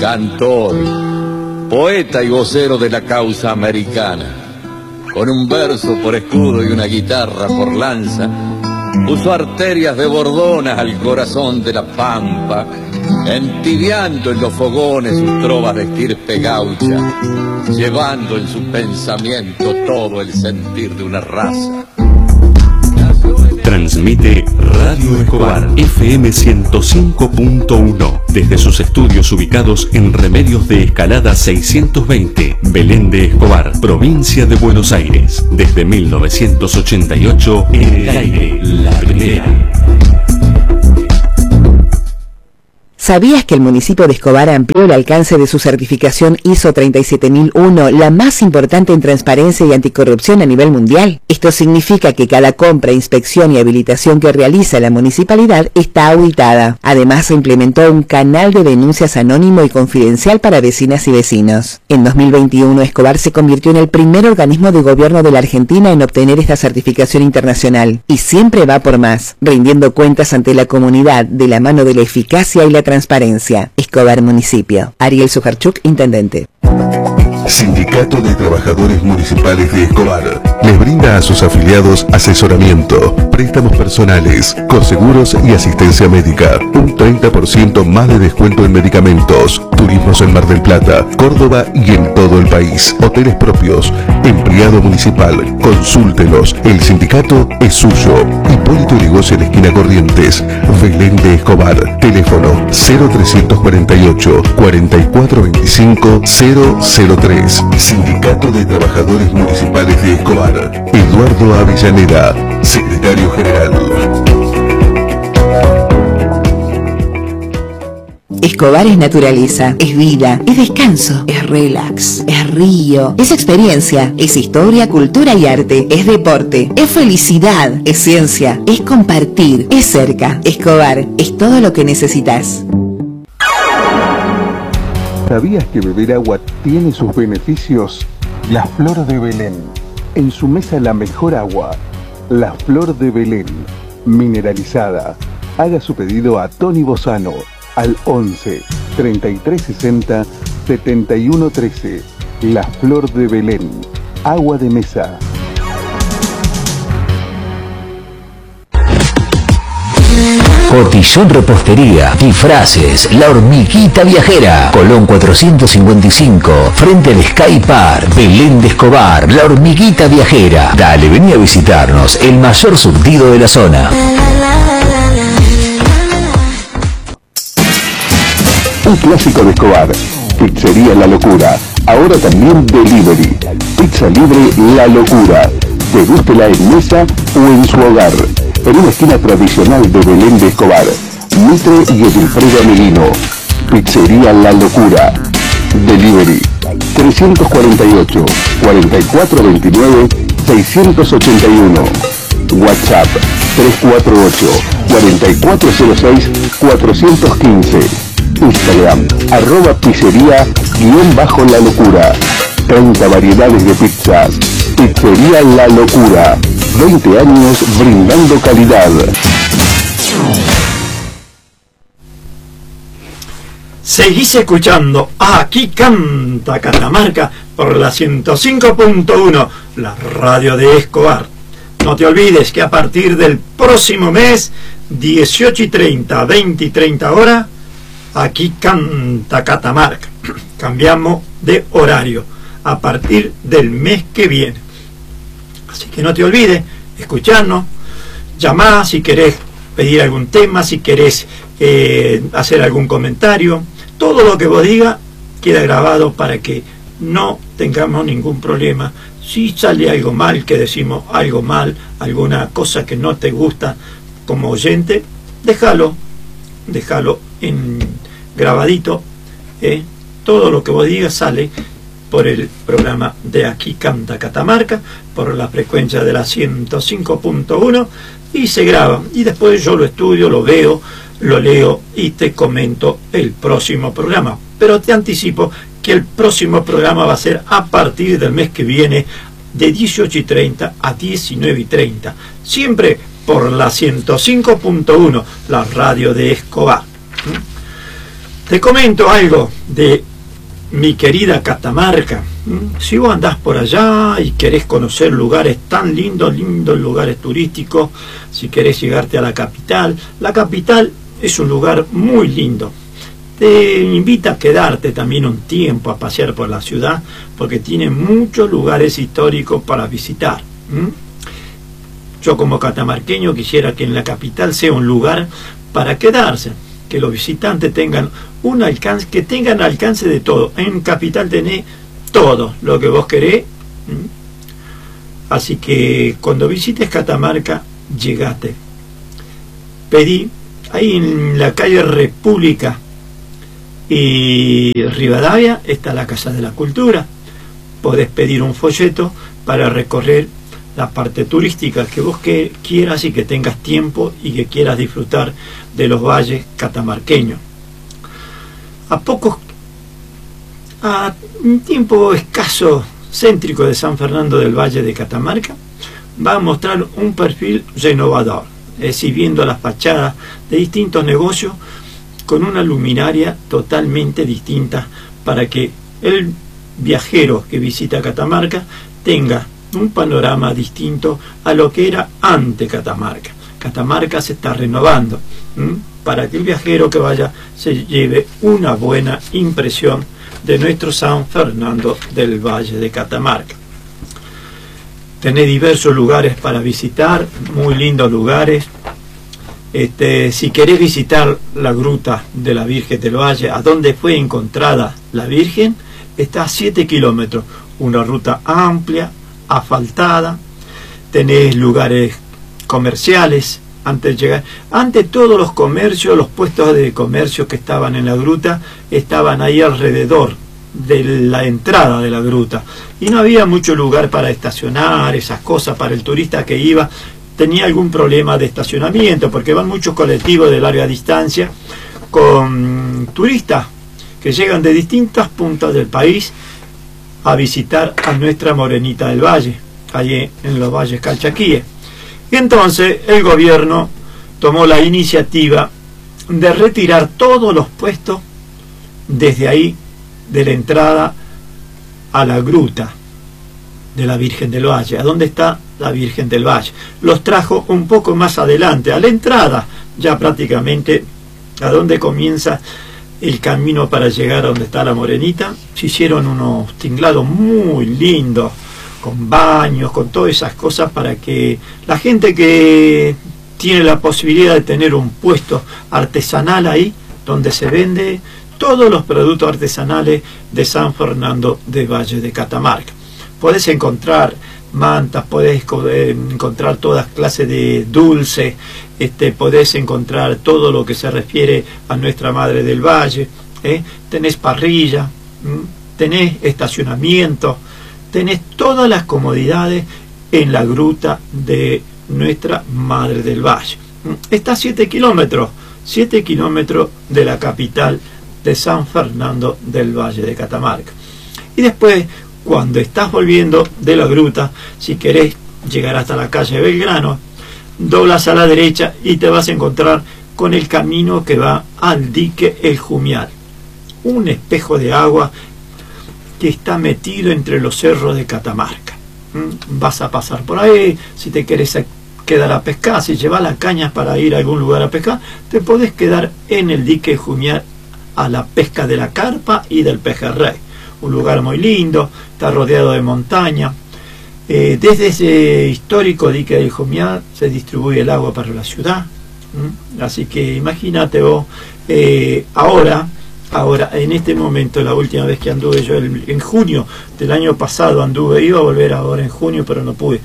cantor, poeta y vocero de la causa americana. Con un verso por escudo y una guitarra por lanza, puso arterias de bordonas al corazón de la pampa, entibiando en los fogones sus trovas de estirpe gaucha, llevando en su pensamiento todo el sentir de una raza. Transmite Radio Escobar FM 105.1 desde sus estudios ubicados en Remedios de Escalada 620, Belén de Escobar, provincia de Buenos Aires. Desde 1988, en el aire, la primera. ¿Sabías que el municipio de Escobar amplió el alcance de su certificación ISO 37001, la más importante en transparencia y anticorrupción a nivel mundial? Esto significa que cada compra, inspección y habilitación que realiza la municipalidad está auditada. Además, se implementó un canal de denuncias anónimo y confidencial para vecinas y vecinos. En 2021, Escobar se convirtió en el primer organismo de gobierno de la Argentina en obtener esta certificación internacional. Y siempre va por más, rindiendo cuentas ante la comunidad de la mano de la eficacia y la transparencia. Escobar Municipio. Ariel Sujarchuk, Intendente. Sindicato de Trabajadores Municipales de Escobar les brinda a sus afiliados asesoramiento, préstamos personales, coseguros y asistencia médica. Un 30% más de descuento en medicamentos, turismos en Mar del Plata, Córdoba y en todo el país. Hoteles propios, empleado municipal, consúltelos. El sindicato es suyo. Hipólito Yrigoyen, esquina Corrientes, Belén de Escobar. Teléfono 0348 4425 003. Sindicato de Trabajadores Municipales de Escobar. Eduardo Avellaneda, secretario general. Escobar es naturaleza, es vida, es descanso, es relax, es río, es experiencia, es historia, cultura y arte, es deporte, es felicidad, es ciencia, es compartir, es cerca. Escobar es todo lo que necesitas. ¿Sabías que beber agua tiene sus beneficios? La Flor de Belén. En su mesa la mejor agua. La Flor de Belén. Mineralizada. Haga su pedido a Tony Bozano al 11 3360 7113. La Flor de Belén. Agua de mesa. Cotillón Repostería, Disfraces, La Hormiguita Viajera, Colón 455, frente al Sky Park, Belén de Escobar, La Hormiguita Viajera. Dale, vení a visitarnos, el mayor surtido de la zona. Un clásico de Escobar, Pizzería La Locura, ahora también delivery. Pizza libre La Locura, degústela en mesa o en su hogar. En una esquina tradicional de Belén de Escobar, Mitre y Edilfredo Amelino. Pizzería La Locura. Delivery 348 4429 681. WhatsApp 348 4406 415. Instagram @pizzería_La Locura. 30 variedades de pizzas. Pizzería La Locura. 20 años brindando calidad. Seguís escuchando Aquí Canta Catamarca por la 105.1, la radio de Escobar. No te olvides que a partir del próximo mes, 18:30, 20:30 horas, Aquí Canta Catamarca. Cambiamos de horario a partir del mes que viene. Así que no te olvides, escucharnos, llamá si querés pedir algún tema, si querés hacer algún comentario. Todo lo que vos digas queda grabado para que no tengamos ningún problema. Si sale algo mal, que decimos algo mal, alguna cosa que no te gusta como oyente, déjalo en grabadito. Todo lo que vos digas sale por el programa de Aquí Canta Catamarca, por la frecuencia de la 105.1, y se graba. Y después yo lo estudio, lo veo, lo leo y te comento el próximo programa. Pero te anticipo que el próximo programa va a ser a partir del mes que viene, de 18:30 a 19:30. Siempre por la 105.1, la radio de Escobar. Te comento algo de mi querida Catamarca. Si vos andás por allá y querés conocer lugares tan lindos, lugares turísticos, si querés llegarte a la capital es un lugar muy lindo. Te invita a quedarte también un tiempo a pasear por la ciudad, porque tiene muchos lugares históricos para visitar. Yo como catamarqueño quisiera que en la capital sea un lugar para quedarse, que los visitantes tengan un alcance, que tengan alcance de todo. En capital tenés todo lo que vos querés. Así que cuando visites Catamarca, llegate. Pedí ahí en la calle República y Rivadavia está la Casa de la Cultura. Podés pedir un folleto para recorrer la parte turística que vos quieras y que tengas tiempo y que quieras disfrutar de los valles catamarqueños. A un tiempo escaso céntrico de San Fernando del Valle de Catamarca, va a mostrar un perfil renovador, es decir, viendo las fachadas de distintos negocios con una luminaria totalmente distinta, para que el viajero que visita Catamarca tenga un panorama distinto a lo que era antes Catamarca. Catamarca se está renovando, para que el viajero que vaya se lleve una buena impresión de nuestro San Fernando del Valle de Catamarca. Tenés diversos lugares para visitar, muy lindos lugares. Si querés visitar la gruta de la Virgen del Valle, a donde fue encontrada la Virgen, está a 7 kilómetros, una ruta amplia, asfaltada. Tenés lugares comerciales. Antes todos los comercios, los puestos de comercio que estaban en la gruta, estaban ahí alrededor de la entrada de la gruta, y no había mucho lugar para estacionar, esas cosas. Para el turista que iba, tenía algún problema de estacionamiento, porque van muchos colectivos de larga distancia con turistas que llegan de distintas puntas del país a visitar a nuestra Morenita del Valle, allí en los valles calchaquíes. Y entonces el gobierno tomó la iniciativa de retirar todos los puestos desde ahí, de la entrada a la gruta de la Virgen del Valle, a donde está la Virgen del Valle. Los trajo un poco más adelante, a la entrada, ya prácticamente a donde comienza el camino para llegar a donde está la Morenita. Se hicieron unos tinglados muy lindos, con baños, con todas esas cosas, para que la gente que tiene la posibilidad de tener un puesto artesanal ahí, donde se vende todos los productos artesanales de San Fernando del Valle de Catamarca. Podés encontrar mantas, podés encontrar todas clases de dulces, podés encontrar todo lo que se refiere a nuestra Madre del Valle, tenés parrilla, tenés estacionamiento, tenés todas las comodidades en la gruta de nuestra Madre del Valle. Está a 7 kilómetros de la capital de San Fernando del Valle de Catamarca. Y después, cuando estás volviendo de la gruta, si querés llegar hasta la calle Belgrano, doblas a la derecha y te vas a encontrar con el camino que va al dique El Jumial, un espejo de agua que está metido entre los cerros de Catamarca. Vas a pasar por ahí. Si te querés quedar a pescar, si llevas las cañas para ir a algún lugar a pescar, te podés quedar en el dique El Jumial a la pesca de la carpa y del pejerrey. Un lugar muy lindo, está rodeado de montaña. Desde ese histórico dique del Jumial se distribuye el agua para la ciudad. Así que imagínate vos, ahora, en este momento, la última vez que anduve yo, en junio del año pasado anduve, iba a volver ahora en junio, pero no pude.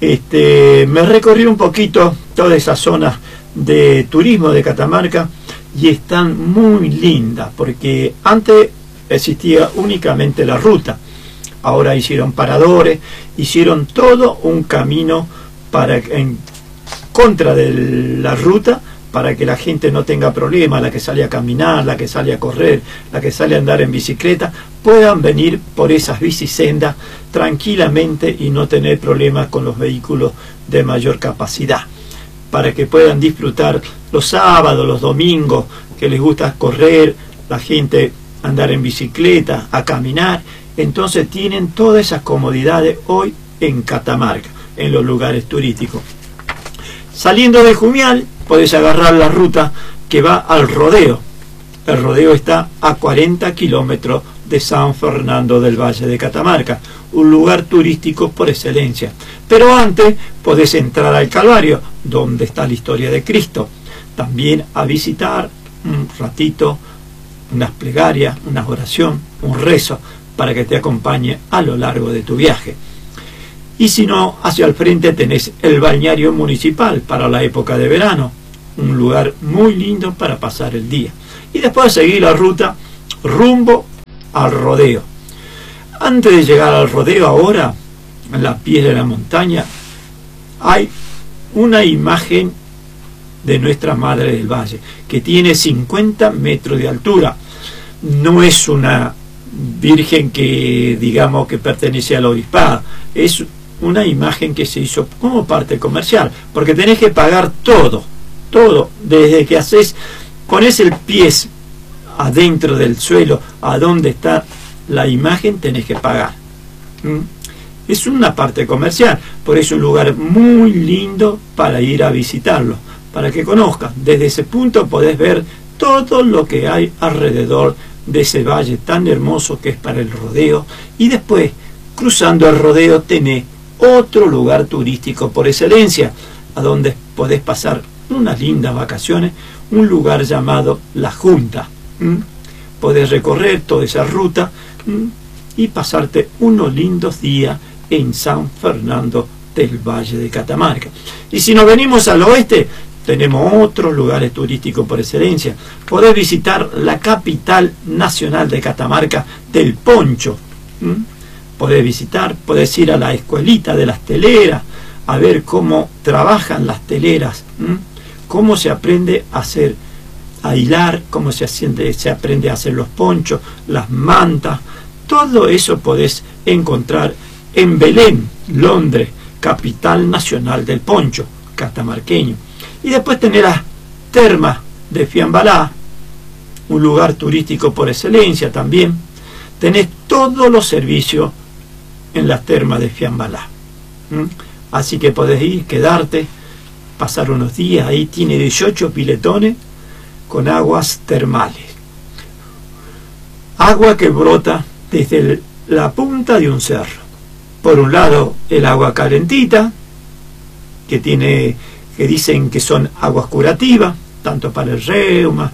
Me recorrí un poquito toda esa zona de turismo de Catamarca, y están muy lindas, porque antes existía únicamente la ruta. Ahora hicieron paradores, hicieron todo un camino en contra de la ruta, para que la gente no tenga problemas, la que sale a caminar, la que sale a correr, la que sale a andar en bicicleta, puedan venir por esas bicisendas tranquilamente y no tener problemas con los vehículos de mayor capacidad, para que puedan disfrutar los sábados, los domingos, que les gusta correr, la gente andar en bicicleta, a caminar. Entonces tienen todas esas comodidades hoy en Catamarca, en los lugares turísticos. Saliendo de Jumial, podés agarrar la ruta que va al rodeo. El rodeo está a 40 kilómetros de San Fernando del Valle de Catamarca, un lugar turístico por excelencia. Pero antes podés entrar al Calvario, donde está la historia de Cristo. También a visitar un ratito, unas plegarias, una oración, un rezo, para que te acompañe a lo largo de tu viaje. Y si no, hacia el frente tenés el balneario municipal para la época de verano, un lugar muy lindo para pasar el día. Y después seguir la ruta rumbo al rodeo. Antes de llegar al rodeo, ahora, en la piedra de la montaña, hay una imagen de Nuestra Madre del Valle, que tiene 50 metros de altura. No es una virgen que, digamos, que pertenece al obispado, es una imagen que se hizo como parte comercial, porque tenés que pagar todo, desde que pones el pie adentro del suelo, a donde está la imagen, tenés que pagar. Es una parte comercial, por eso es un lugar muy lindo para ir a visitarlo, para que conozcas. Desde ese punto podés ver todo lo que hay alrededor de ese valle tan hermoso que es para el rodeo, y después, cruzando el rodeo, tenés otro lugar turístico por excelencia, a donde podés pasar unas lindas vacaciones, un lugar llamado La Junta. Podés recorrer toda esa ruta y pasarte unos lindos días en San Fernando del Valle de Catamarca. Y si nos venimos al oeste, tenemos otros lugares turísticos por excelencia. Podés visitar la capital nacional de Catamarca del poncho. Podés ir a la escuelita de las teleras, a ver cómo trabajan las teleras, cómo se aprende a hilar, cómo se aprende a hacer los ponchos, las mantas. Todo eso podés encontrar en Belén, Londres, capital nacional del poncho catamarqueño. Y después tenés las termas de Fiambalá, un lugar turístico por excelencia también. Tenés todos los servicios en las termas de Fiambalá. Así que podés ir, quedarte, pasar unos días ahí. Tiene 18 piletones con aguas termales. Agua que brota desde la punta de un cerro. Por un lado, el agua calentita, que dicen que son aguas curativas, tanto para el reuma.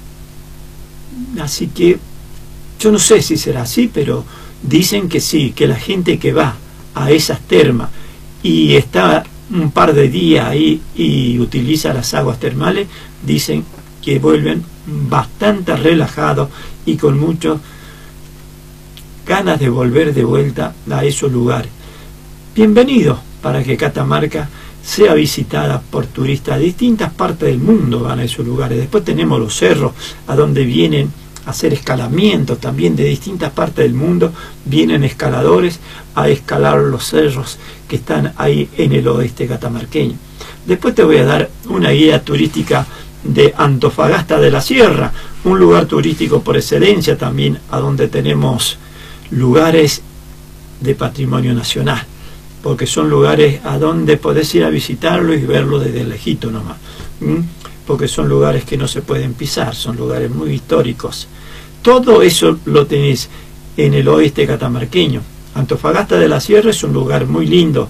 Así que yo no sé si será así, pero dicen que sí, que la gente que va a esas termas y está un par de días ahí y utiliza las aguas termales, dicen que vuelven bastante relajados y con muchas ganas de volver de vuelta a esos lugares. Bienvenidos para que Catamarca sea visitada por turistas de distintas partes del mundo, van a esos lugares. Después tenemos los cerros, a donde vienen a hacer escalamientos también de distintas partes del mundo. Vienen escaladores a escalar los cerros que están ahí en el oeste catamarqueño. Después te voy a dar una guía turística de Antofagasta de la Sierra, un lugar turístico por excelencia también, a donde tenemos lugares de patrimonio nacional, porque son lugares a donde podés ir a visitarlo y verlo desde lejito nomás, porque son lugares que no se pueden pisar, son lugares muy históricos. Todo eso lo tenés en el oeste catamarqueño. Antofagasta de la Sierra es un lugar muy lindo.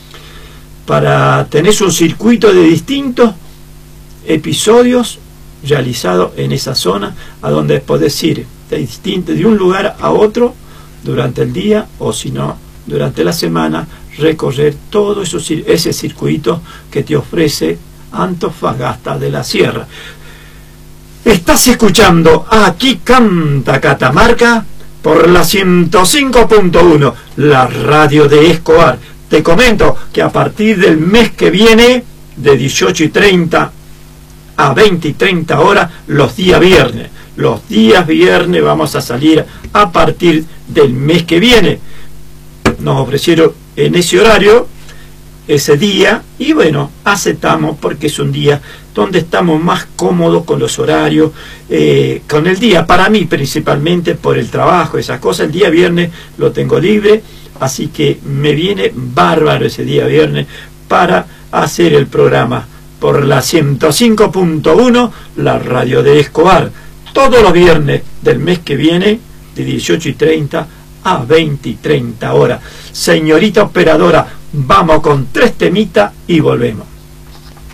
Tenés un circuito de distintos episodios realizados en esa zona, a donde podés ir de un lugar a otro durante el día, o si no, durante la semana, recorrer todo ese circuito que te ofrece Antofagasta de la Sierra. Estás escuchando Aquí Canta Catamarca por la 105.1, la radio de Escobar. Te comento que a partir del mes que viene, de 18:30 a 20:30 horas, los días viernes vamos a salir a partir del mes que viene. Nos ofrecieron en ese horario ese día, y bueno, aceptamos porque es un día donde estamos más cómodos con los horarios, con el día, para mí principalmente por el trabajo, esas cosas. El día viernes lo tengo libre, así que me viene bárbaro ese día viernes para hacer el programa por la 105.1, la radio de Escobar, todos los viernes del mes que viene, de 18:30 a 20:30 horas. Señorita operadora, vamos con 3 temitas y volvemos.